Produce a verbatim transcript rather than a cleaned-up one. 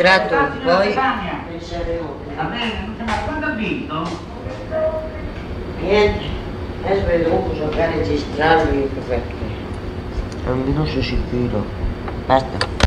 registrato, poi... Va bene, ma quando ha vinto? Niente, adesso vedo uso a registrarmi perché non sono sicuro. Basta.